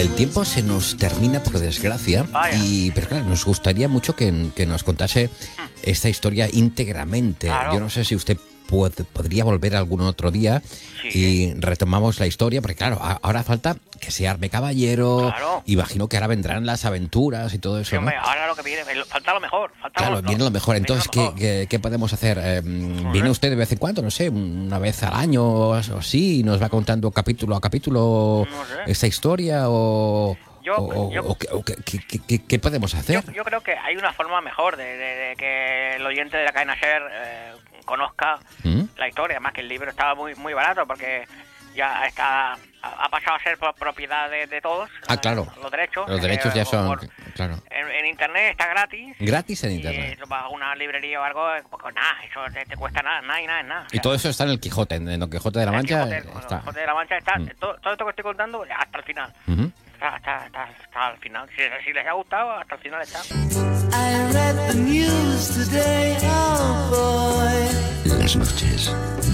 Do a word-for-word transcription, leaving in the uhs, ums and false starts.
el tiempo se nos termina por desgracia, y pero claro, nos gustaría mucho que, que nos contase esta historia íntegramente. Claro. Yo no sé si usted puede, podría volver algún otro día Sí. y retomamos la historia, porque claro, a- ahora falta que se arme caballero, Claro. imagino que ahora vendrán las aventuras y todo eso, Sí, ¿no? hombre, ahora lo que viene, el- falta lo mejor. Falta Claro, lo, viene lo mejor. viene lo Entonces, ¿qué, mejor. qué, qué podemos hacer? Eh, ¿Viene usted de vez en cuando? No sé, una vez al año o así, y nos va contando capítulo a capítulo No sé. esta historia, o, Yo- o, yo- o qué, o qué- qué- qué- qué- qué podemos hacer? Yo, yo creo que hay una forma mejor de, de- de que el oyente de la cadena SER eh, conozca ¿Mm? la historia, más que el libro estaba muy muy barato porque ya está ha, ha pasado a ser pro- propiedad de, de todos. Ah, eh, claro. Los derechos. Los eh, derechos ya son, por- claro, en, en internet está gratis. gratis en Y internet. tú vas a una librería o algo, eh, pues nada, eso te, te cuesta nada, nada y nada, es nada. O Y sea, todo eso está en el Quijote, en Don Quijote de la el Mancha. Quijote, eh, el está. Quijote de la Mancha está, Mm. todo, todo esto que estoy contando hasta el final. Ujú. Está, está, está, está al final. Si, si les ha gustado, hasta el final está. I read the news today, oh boy. Las noches de